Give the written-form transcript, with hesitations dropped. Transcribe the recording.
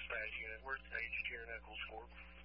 dispatch unit. We're at Stage here in Eccles Corp.